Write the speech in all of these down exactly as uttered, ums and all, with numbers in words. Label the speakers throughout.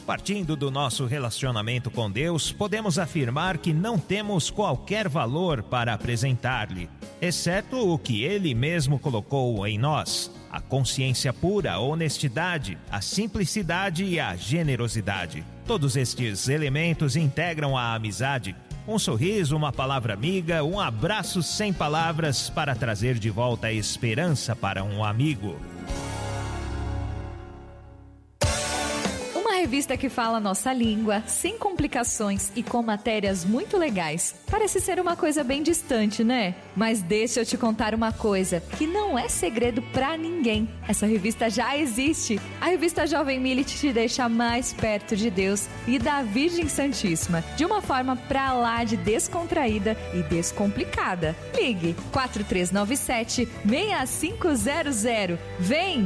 Speaker 1: Partindo do nosso relacionamento com Deus, podemos afirmar que não temos qualquer valor para apresentar-lhe, exceto o que Ele mesmo colocou em nós: a consciência pura, a honestidade, a simplicidade e a generosidade. Todos estes elementos integram a amizade. Um sorriso, uma palavra amiga, um abraço sem palavras para trazer de volta a esperança para um amigo.
Speaker 2: Uma revista que fala nossa língua, sem complicações e com matérias muito legais. Parece ser uma coisa bem distante, né? Mas deixa eu te contar uma coisa, que não é segredo pra ninguém. Essa revista já existe. A revista Jovem Millet te deixa mais perto de Deus e da Virgem Santíssima, de uma forma pra lá de descontraída e descomplicada. Ligue quatro três nove sete, seis cinco zero zero. Vem!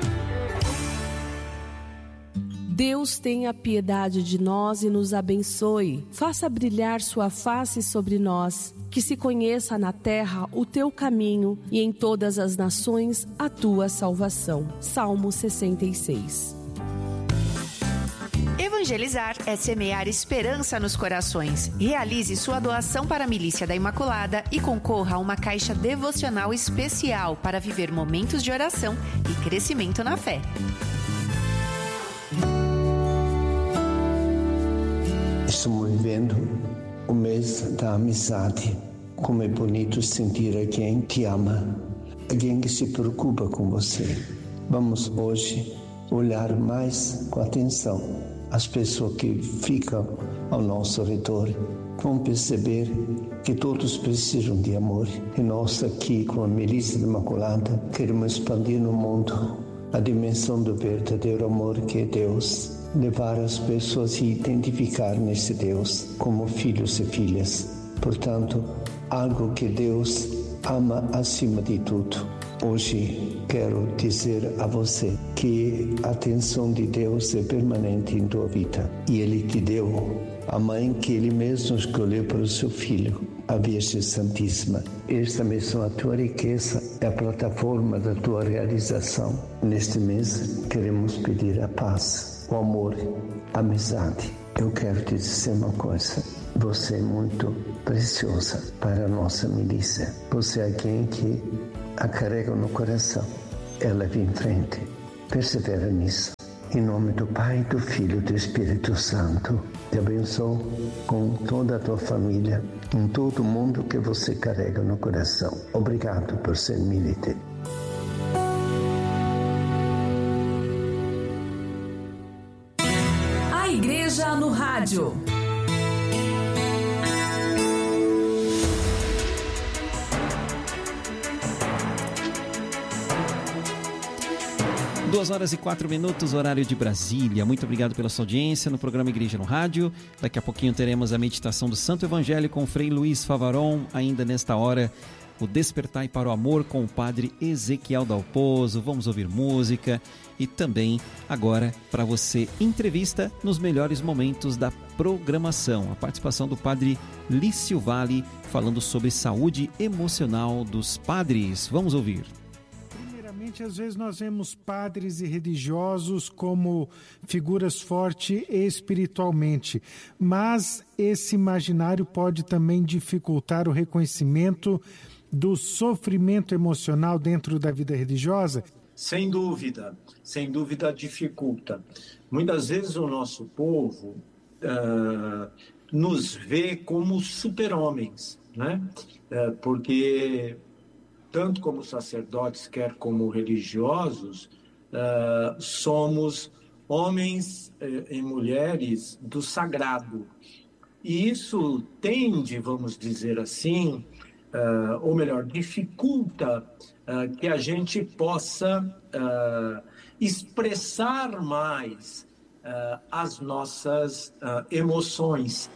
Speaker 3: Deus tenha piedade de nós e nos abençoe. Faça brilhar sua face sobre nós. Que se conheça na terra o teu caminho e em todas as nações a tua salvação. Salmo sessenta e seis.
Speaker 4: Evangelizar é semear esperança nos corações. Realize sua doação para a Milícia da Imaculada e concorra a uma caixa devocional especial para viver momentos de oração e crescimento na fé.
Speaker 5: Estamos vivendo o mês da amizade. Como é bonito sentir alguém que te ama, alguém que se preocupa com você. Vamos hoje olhar mais com atenção as pessoas que ficam ao nosso redor. Vão perceber que todos precisam de amor. E nós aqui com a Milícia da Imaculada queremos expandir no mundo a dimensão do verdadeiro amor que é Deus. Levar as pessoas a se identificar nesse Deus como filhos e filhas. Portanto, algo que Deus ama acima de tudo. Hoje quero dizer a você que a atenção de Deus é permanente em tua vida. E Ele te deu a mãe que Ele mesmo escolheu para o seu filho, a Virgem Santíssima. Esta mesmo a tua riqueza é a plataforma da tua realização. Neste mês queremos pedir a paz, o amor, a amizade. Eu quero te dizer uma coisa: você é muito preciosa para a nossa milícia. Você é alguém que a carrega no coração. Ela vem em frente. Persevera nisso. Em nome do Pai, do Filho e do Espírito Santo, te abençoo com toda a tua família, em todo o mundo que você carrega no coração. Obrigado por ser militante.
Speaker 3: Igreja no Rádio.
Speaker 6: Duas horas e quatro minutos, horário de Brasília. Muito obrigado pela sua audiência no programa Igreja no Rádio. Daqui a pouquinho teremos a meditação do Santo Evangelho com o Frei Luiz Favaron. Ainda nesta hora, o Despertai para o Amor com o Padre Ezequiel Dalpozo. Vamos ouvir música e também, agora, para você, entrevista nos melhores momentos da programação. A participação do Padre Lício Vale falando sobre saúde emocional dos padres. Vamos ouvir.
Speaker 7: Primeiramente, às vezes nós vemos padres e religiosos como figuras fortes espiritualmente, mas esse imaginário pode também dificultar o reconhecimento do sofrimento emocional dentro da vida religiosa?
Speaker 8: Sem dúvida, sem dúvida dificulta. Muitas vezes o nosso povo uh, nos vê como super-homens, né? Uh, porque tanto como sacerdotes, quer como religiosos, uh, somos homens uh, e mulheres do sagrado. E isso tende, vamos dizer assim, Uh, ou melhor, dificulta uh, que a gente possa uh, expressar mais uh, as nossas uh, emoções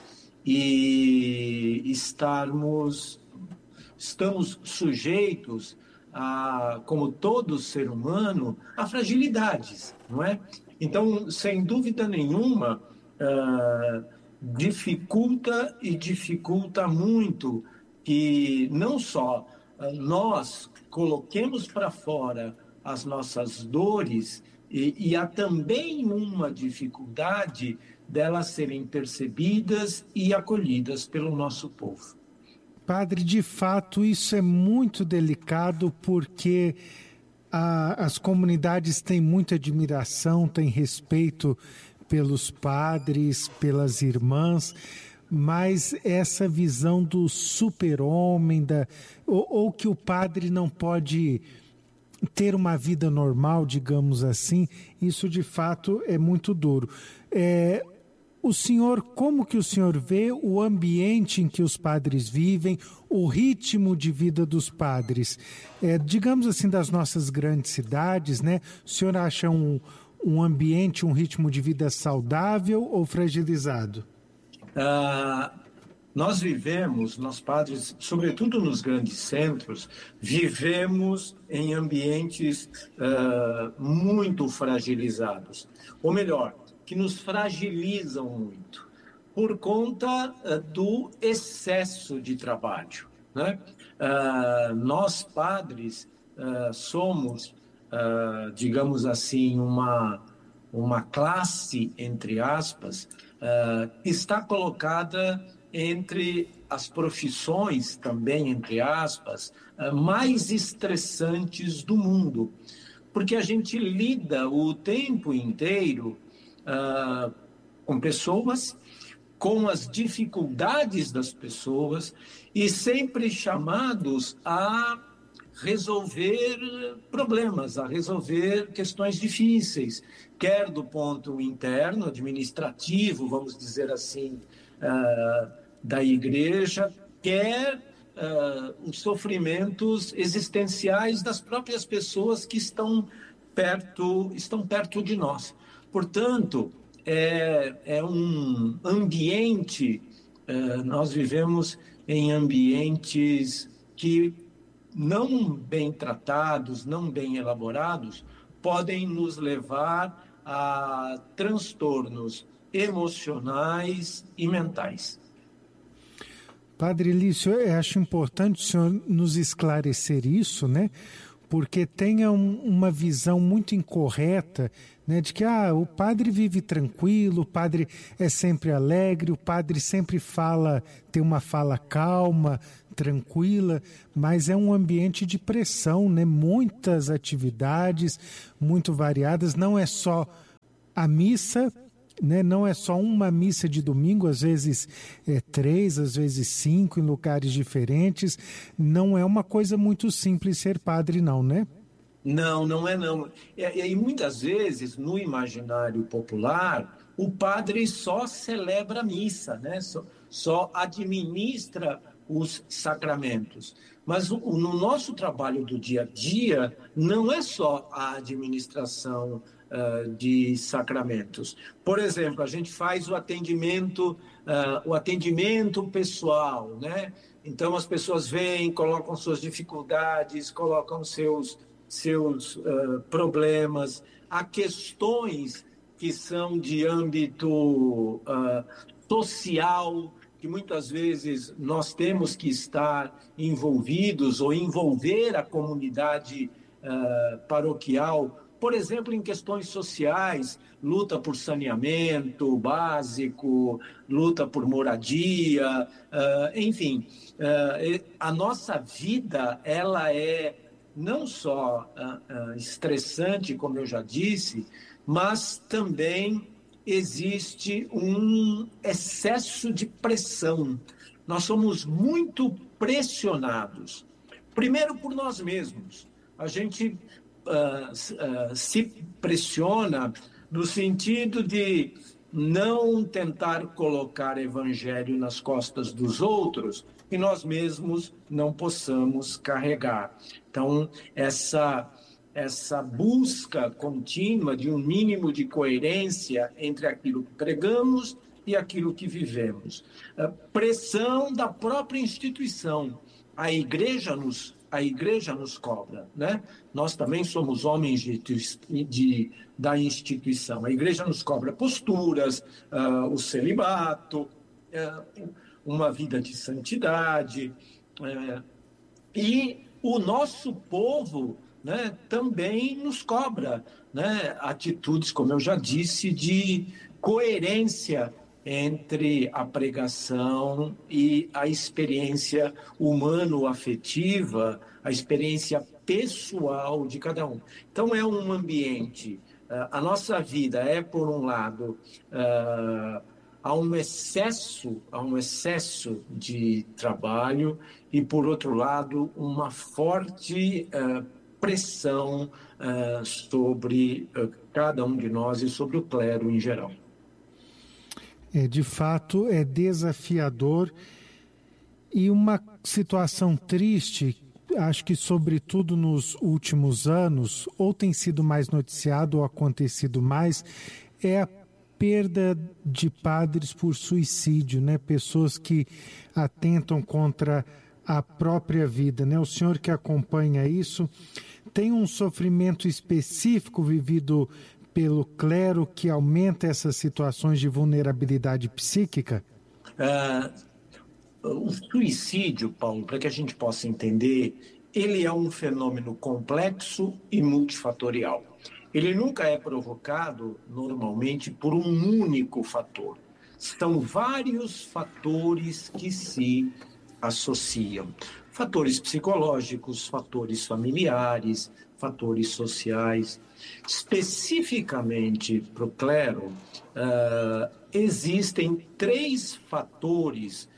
Speaker 8: e estarmos, estamos sujeitos, a, como todo ser humano, a fragilidades, não é? Então, sem dúvida nenhuma, uh, dificulta e dificulta muito que não só nós coloquemos para fora as nossas dores, E, e há também uma dificuldade delas serem percebidas e acolhidas pelo nosso povo.
Speaker 7: Padre, de fato, isso é muito delicado porque a, as comunidades têm muita admiração, têm respeito pelos padres, pelas irmãs, mas essa visão do super-homem, da, ou, ou que o padre não pode ter uma vida normal, digamos assim, isso de fato é muito duro. É, o senhor, como que o senhor vê o ambiente em que os padres vivem, o ritmo de vida dos padres? É, digamos assim, das nossas grandes cidades, né? O senhor acha um, um ambiente, um ritmo de vida saudável ou fragilizado?
Speaker 8: Ah, nós vivemos, nós padres, sobretudo nos grandes centros, vivemos em ambientes ah, muito fragilizados. Ou melhor, que nos fragilizam muito, por conta uh, do excesso de trabalho, né? Uh, nós, padres, uh, somos, uh, digamos assim, uma, uma classe, entre aspas, uh, que está colocada entre as profissões, também, entre aspas, uh, mais estressantes do mundo, porque a gente lida o tempo inteiro Uh, com pessoas, com as dificuldades das pessoas e sempre chamados a resolver problemas, a resolver questões difíceis, quer do ponto interno, administrativo, vamos dizer assim, uh, da igreja, quer uh, os sofrimentos existenciais das próprias pessoas que estão perto, estão perto de nós. Portanto, é, é um ambiente, é, nós vivemos em ambientes que, não bem tratados, não bem elaborados, podem nos levar a transtornos emocionais e mentais.
Speaker 7: Padre Lício, eu acho importante o senhor nos esclarecer isso, né? Porque tem um, uma visão muito incorreta, né, de que ah, o padre vive tranquilo, o padre é sempre alegre, o padre sempre fala, tem uma fala calma, tranquila, mas é um ambiente de pressão, né? Muitas atividades, muito variadas, não é só a missa, né? Não é só uma missa de domingo, às vezes é três, às vezes cinco, em lugares diferentes. Não é uma coisa muito simples ser padre, não, né?
Speaker 8: Não, não é não. E, e muitas vezes, no imaginário popular, o padre só celebra a missa, né? Só, só administra os sacramentos. Mas o, no nosso trabalho do dia a dia, não é só a administração uh, de sacramentos. Por exemplo, a gente faz o atendimento, uh, o atendimento pessoal, né? Então, as pessoas vêm, colocam suas dificuldades, colocam seus, seus uh, problemas. Há questões que são de âmbito uh, social, que muitas vezes nós temos que estar envolvidos ou envolver a comunidade uh, paroquial, por exemplo, em questões sociais, luta por saneamento básico, luta por moradia, uh, enfim, uh, a nossa vida, ela é não só uh, uh, estressante, como eu já disse, mas também existe um excesso de pressão. Nós somos muito pressionados. Primeiro por nós mesmos. A gente uh, uh, se pressiona no sentido de não tentar colocar evangelho nas costas dos outros e nós mesmos não possamos carregar. Então, essa... essa busca contínua de um mínimo de coerência entre aquilo que pregamos e aquilo que vivemos. A pressão da própria instituição. A igreja nos, a igreja nos cobra, né? Nós também somos homens de, de, da instituição. A igreja nos cobra posturas, uh, o celibato, uh, uma vida de santidade. Uh, e o nosso povo né, também nos cobra, né, atitudes, como eu já disse, de coerência entre a pregação e a experiência humano-afetiva, a experiência pessoal de cada um. Então, é um ambiente, a nossa vida é, por um lado, há um excesso, há um excesso de trabalho e, por outro lado, uma forte pressão sobre cada um de nós e sobre o clero em geral.
Speaker 7: É, de fato, é desafiador e uma situação triste, acho que sobretudo nos últimos anos, ou tem sido mais noticiado ou acontecido mais, é a perda de padres por suicídio, né? Pessoas que atentam contra a própria vida, né? O senhor que acompanha isso, tem um sofrimento específico vivido pelo clero que aumenta essas situações de vulnerabilidade psíquica?
Speaker 8: Uh, o suicídio, Paulo, para que a gente possa entender, ele é um fenômeno complexo e multifatorial. Ele nunca é provocado, normalmente, por um único fator. São vários fatores que se associam. Fatores psicológicos, fatores familiares, fatores sociais. Especificamente para o clero, uh, existem três fatores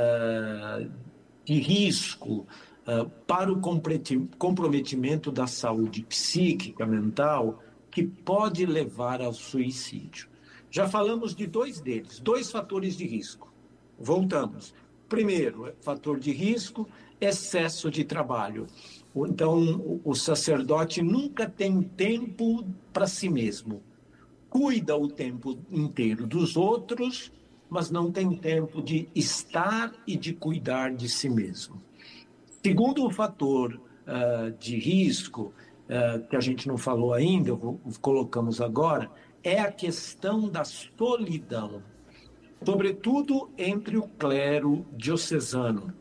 Speaker 8: uh, de risco uh, para o comprometimento da saúde psíquica, mental, que pode levar ao suicídio. Já falamos de dois deles, dois fatores de risco. Voltamos. Primeiro, fator de risco, excesso de trabalho. Então, o sacerdote nunca tem tempo para si mesmo. Cuida o tempo inteiro dos outros, mas não tem tempo de estar e de cuidar de si mesmo. Segundo o fator uh, de risco, uh, que a gente não falou ainda, vou, colocamos agora, é a questão da solidão, sobretudo entre o clero diocesano.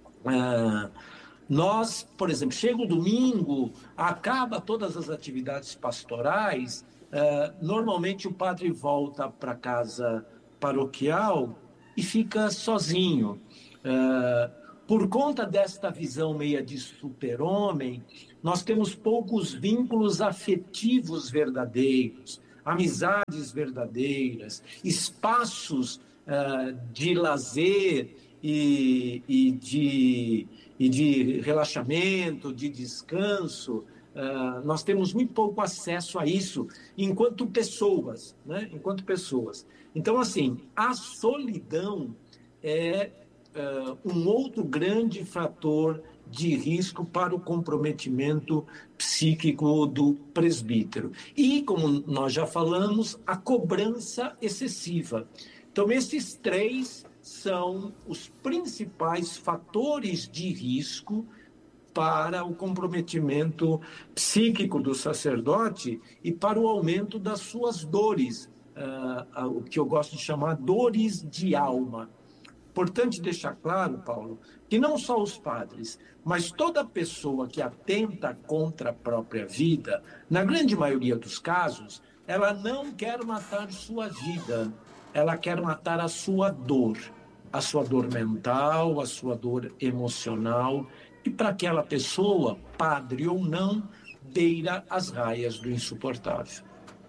Speaker 8: Uh, Nós, por exemplo, chega o domingo, acaba todas as atividades pastorais, uh, normalmente o padre volta para a casa paroquial e fica sozinho. Uh, por conta desta visão meia de super-homem, nós temos poucos vínculos afetivos verdadeiros, amizades verdadeiras, espaços uh, de lazer e, e de... e de relaxamento, de descanso, uh, nós temos muito pouco acesso a isso enquanto pessoas, né? Enquanto pessoas. Então, assim, a solidão é uh, um outro grande fator de risco para o comprometimento psíquico do presbítero. E, como nós já falamos, a cobrança excessiva. Então, esses três são os principais fatores de risco para o comprometimento psíquico do sacerdote e para o aumento das suas dores, uh, uh, o que eu gosto de chamar dores de alma. Importante deixar claro, Paulo, que não só os padres, mas toda pessoa que atenta contra a própria vida, na grande maioria dos casos, ela não quer matar sua vida, ela quer matar a sua dor. A sua dor mental, a sua dor emocional, e para aquela pessoa, padre ou não, beira as raias do insuportável.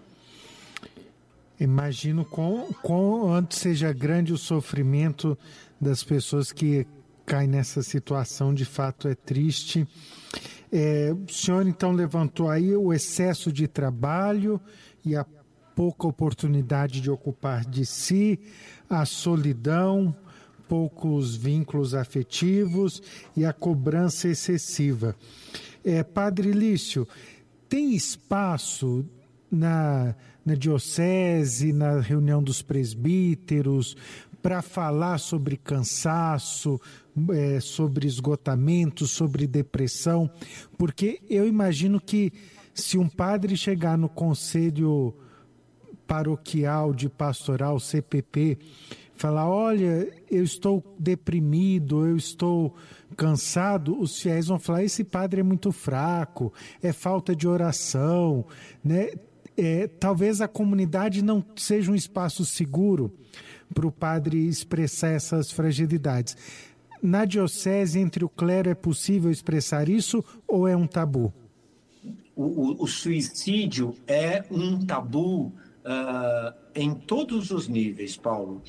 Speaker 7: Imagino quão, quão antes seja grande o sofrimento das pessoas que caem nessa situação, de fato é triste. É, o senhor então levantou aí o excesso de trabalho e a pouca oportunidade de ocupar de si, a solidão, poucos vínculos afetivos e a cobrança excessiva. É, Padre Lício, tem espaço na, na diocese, na reunião dos presbíteros, para falar sobre cansaço, é, sobre esgotamento, sobre depressão? Porque eu imagino que se um padre chegar no conselho paroquial de pastoral, C P P, falar, olha, eu estou deprimido, eu estou cansado, os fiéis vão falar, esse padre é muito fraco, é falta de oração, né? É, talvez a comunidade não seja um espaço seguro para o padre expressar essas fragilidades. Na diocese, entre o clero, é possível expressar isso ou é um tabu?
Speaker 8: O, o, o suicídio é um tabu uh, em todos os níveis, Paulo.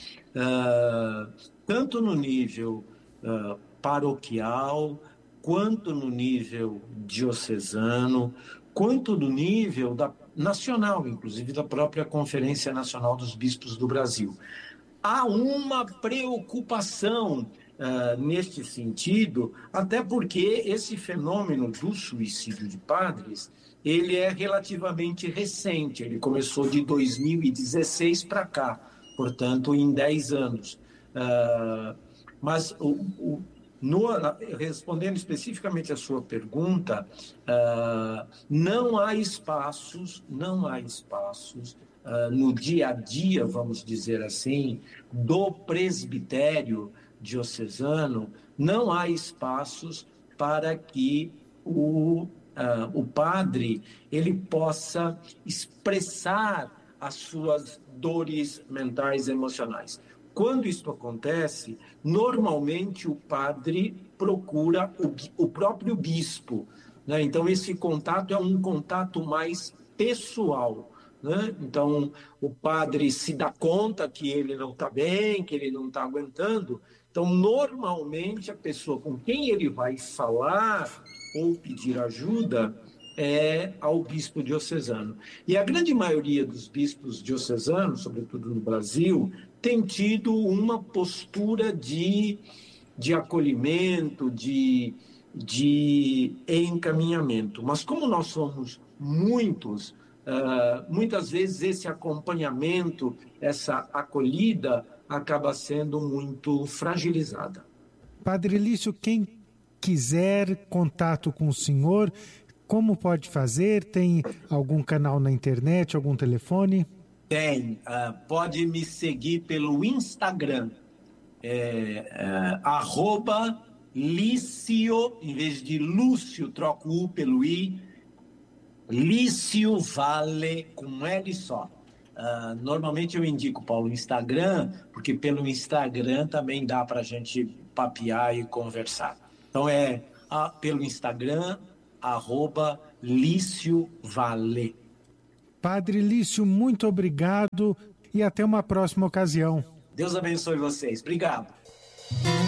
Speaker 8: Uh, tanto no nível uh, paroquial, quanto no nível diocesano, quanto no nível da, nacional, inclusive da própria Conferência Nacional dos Bispos do Brasil. Há uma preocupação uh, neste sentido, até porque esse fenômeno do suicídio de padres, ele é relativamente recente, ele começou de dois mil e dezesseis para cá, portanto, em dez anos. Uh, mas, o, o, no, respondendo especificamente a sua pergunta, uh, não há espaços, não há espaços uh, no dia a dia, vamos dizer assim, do presbitério diocesano, não há espaços para que o Uh, o padre ele possa expressar as suas dores mentais e emocionais. Quando isso acontece, normalmente o padre procura o, o próprio bispo, né? Então esse contato é um contato mais pessoal, né? Então o padre se dá conta que ele não está bem, que ele não está aguentando. Então normalmente a pessoa com quem ele vai falar ou pedir ajuda é ao bispo diocesano. E a grande maioria dos bispos diocesanos, sobretudo no Brasil, tem tido uma postura de, de acolhimento, de, de encaminhamento. Mas como nós somos muitos, uh, muitas vezes esse acompanhamento, essa acolhida, acaba sendo muito fragilizada.
Speaker 7: Padre Lício, quem quiser contato com o senhor, como pode fazer? Tem algum canal na internet, algum telefone?
Speaker 8: Tem. Uh, pode me seguir pelo Instagram. É, é, arroba Lício, em vez de Lúcio, troco o U pelo I. Lício Vale, com L só. Uh, normalmente eu indico, Paulo, o Instagram, porque pelo Instagram também dá para a gente papear e conversar. Então é a, pelo Instagram, arroba Lício Vale.
Speaker 7: Padre Lício, muito obrigado e até uma próxima ocasião.
Speaker 8: Deus abençoe vocês. Obrigado.